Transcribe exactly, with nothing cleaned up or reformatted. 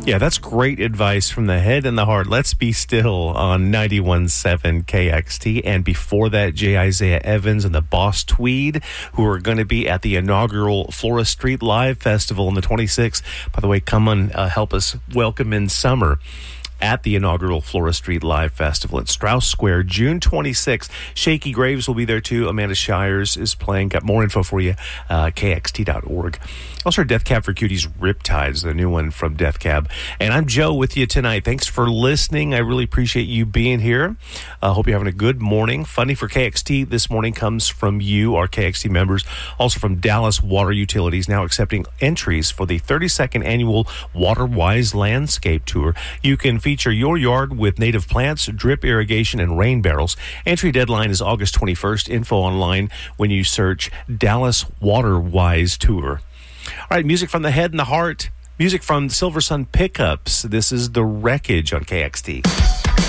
Yeah, that's great advice from the head and the heart. Let's Be Still on ninety-one point seven K X T. And before that, J. Isaiah Evans and the Boss Tweed, who are going to be at the inaugural Flora Street Live Festival on the twenty-sixth. By the way, come and uh, help us welcome in summer at the inaugural Flora Street Live Festival at Strauss Square, June twenty-sixth. Shaky Graves will be there too. Amanda Shires is playing. Got more info for you, uh, K X T dot org. Also, Death Cab for Cuties, Riptides, the new one from Death Cab. And I'm Joe with you tonight. Thanks for listening. I really appreciate you being here. I uh, hope you're having a good morning. Funding for K X T this morning comes from you, our K X T members. Also from Dallas Water Utilities, now accepting entries for the thirty-second annual WaterWise Landscape Tour. You can feature your yard with native plants, drip irrigation, and rain barrels. Entry deadline is August twenty-first. Info online when you search Dallas WaterWise Tour. All right, music from the head and the heart. Music from Silver Sun Pickups. This is The Wreckage on K X T.